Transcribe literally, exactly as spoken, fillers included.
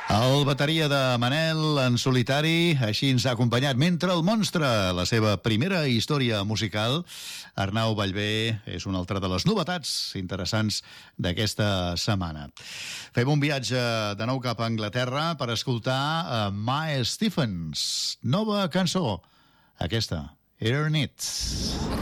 El bateria de Manel en solitari, així ens ha acompanyat Mentre el monstre, la seva primera història musical. Arnau Ballbé és una altra de les novetats interessants d'aquesta setmana. Fem un viatge de nou cap a Anglaterra per escoltar a Mae Stephens. Nova cançó, aquesta, Earn It.